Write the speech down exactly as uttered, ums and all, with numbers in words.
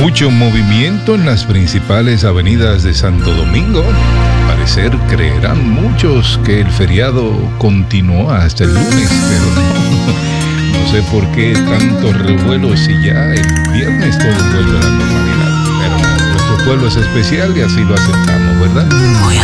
Mucho movimiento en las principales avenidas de Santo Domingo. Al parecer creerán muchos que el feriado continuó hasta el lunes, pero no, no sé por qué tanto revuelo si ya el viernes todo vuelve a la normalidad. Pero nuestro pueblo es especial y así lo aceptamos, ¿verdad?